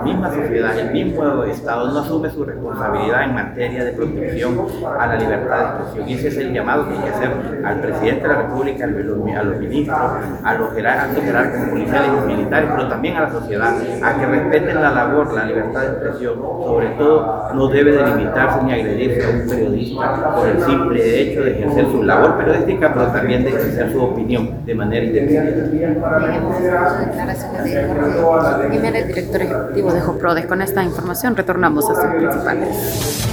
misma sociedad, el mismo Estado no asume su responsabilidad en materia de protección a la libertad de expresión. Y ese es el llamado que hay que hacer al presidente de la República, a los ministros, a los altos jerarcas policiales y militares, pero también a la sociedad, a que respeten la labor, la libertad de expresión. Sobre todo, no debe delimitarse ni agredirse a un periodista por el simple hecho de ejercer su labor periodística, pero también de ejercer su opinión de manera independiente. Declaraciones de Jorge Jiménez, director ejecutivo de Joprodes. Con esta información retornamos a sus principales.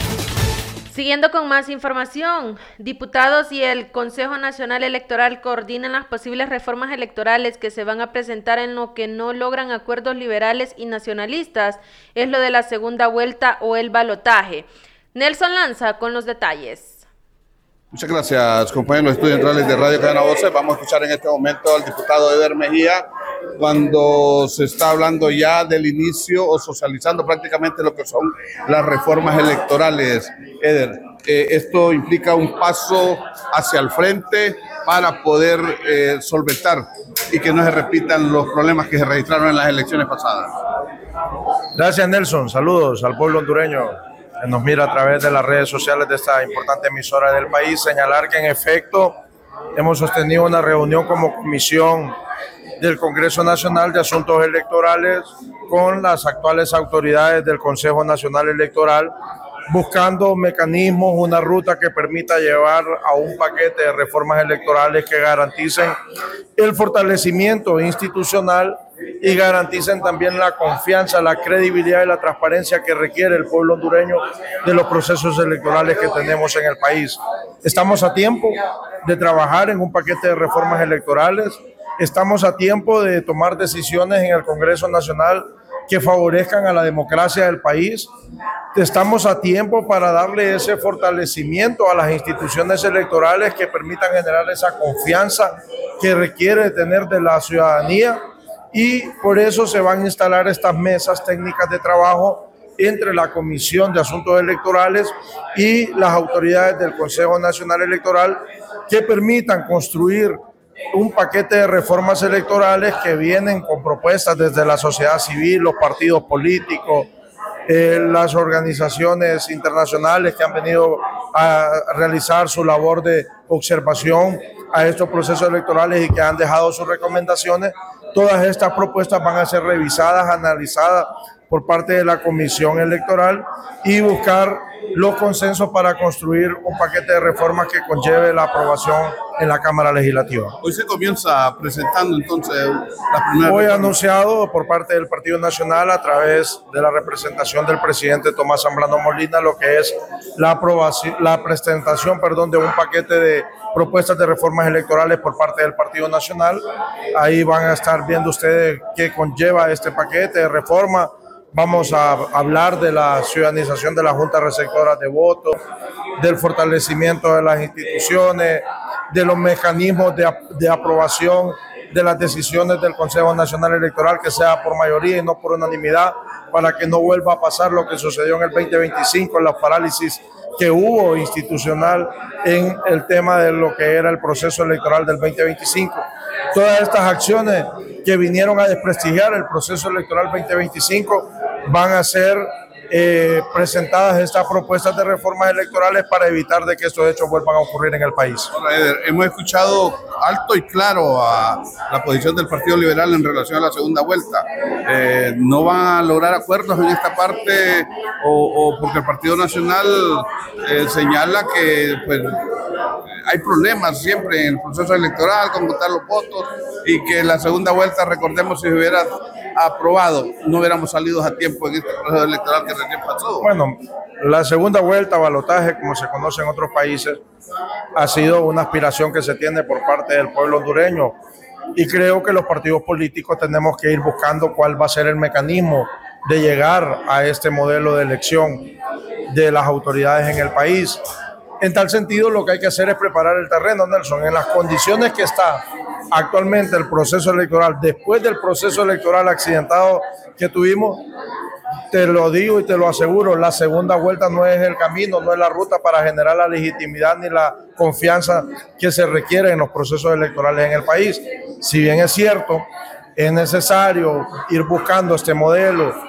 Siguiendo con más información, diputados y el Consejo Nacional Electoral coordinan las posibles reformas electorales que se van a presentar en lo que no logran acuerdos liberales y nacionalistas, es lo de la segunda vuelta o el balotaje. Nelson Lanza con los detalles. Muchas gracias, compañeros estudiantes de Radio Cadena Voces. Vamos a escuchar en este momento al diputado Eder Mejía cuando se está hablando ya del inicio o socializando prácticamente lo que son las reformas electorales. Eder, esto implica un paso hacia el frente para poder solventar y que no se repitan los problemas que se registraron en las elecciones pasadas. Gracias, Nelson. Saludos al pueblo hondureño que nos mira a través de las redes sociales de esta importante emisora del país. Señalar que en efecto hemos sostenido una reunión como comisión del Congreso Nacional de Asuntos Electorales con las actuales autoridades del Consejo Nacional Electoral, buscando mecanismos, una ruta que permita llevar a un paquete de reformas electorales que garanticen el fortalecimiento institucional y garanticen también la confianza, la credibilidad y la transparencia que requiere el pueblo hondureño de los procesos electorales que tenemos en el país. Estamos a tiempo de trabajar en un paquete de reformas electorales, estamos a tiempo de tomar decisiones en el Congreso Nacional que favorezcan a la democracia del país. Estamos a tiempo para darle ese fortalecimiento a las instituciones electorales que permitan generar esa confianza que requiere tener de la ciudadanía, y por eso se van a instalar estas mesas técnicas de trabajo entre la Comisión de Asuntos Electorales y las autoridades del Consejo Nacional Electoral que permitan construir un paquete de reformas electorales que vienen con propuestas desde la sociedad civil, los partidos políticos, las organizaciones internacionales que han venido a realizar su labor de observación a estos procesos electorales y que han dejado sus recomendaciones. Todas estas propuestas van a ser revisadas, analizadas por parte de la Comisión Electoral y buscar los consensos para construir un paquete de reformas que conlleve la aprobación en la Cámara Legislativa. Hoy se comienza presentando entonces la primera. Hoy anunciado por parte del Partido Nacional a través de la representación del presidente Tomás Zambrano Molina lo que es la presentación de un paquete de propuestas de reformas electorales por parte del Partido Nacional. Ahí van a estar viendo ustedes qué conlleva este paquete de reforma. Vamos a hablar de la ciudadanización de las juntas receptoras de votos, del fortalecimiento de las instituciones, de los mecanismos de aprobación de las decisiones del Consejo Nacional Electoral, que sea por mayoría y no por unanimidad, para que no vuelva a pasar lo que sucedió en el 2025, en la parálisis que hubo institucional en el tema de lo que era el proceso electoral del 2025. Todas estas acciones que vinieron a desprestigiar el proceso electoral 2025 van a ser presentadas estas propuestas de reformas electorales para evitar de que estos hechos vuelvan a ocurrir en el país. Hola, Eder. Hemos escuchado alto y claro a la posición del Partido Liberal en relación a la segunda vuelta. ¿No van a lograr acuerdos en esta parte o porque el Partido Nacional señala que pues, hay problemas siempre en el proceso electoral con contar los votos y que la segunda vuelta, recordemos, si se hubiera aprobado, no hubiéramos salido a tiempo en este proceso electoral que recién pasó? Bueno, la segunda vuelta, balotaje, como se conoce en otros países, ha sido una aspiración que se tiene por parte del pueblo hondureño y creo que los partidos políticos tenemos que ir buscando cuál va a ser el mecanismo de llegar a este modelo de elección de las autoridades en el país. En tal sentido, lo que hay que hacer es preparar el terreno, Nelson, en las condiciones que está actualmente el proceso electoral, después del proceso electoral accidentado que tuvimos. Te lo digo y te lo aseguro, la segunda vuelta no es el camino, no es la ruta para generar la legitimidad ni la confianza que se requiere en los procesos electorales en el país. Si bien es cierto, es necesario ir buscando este modelo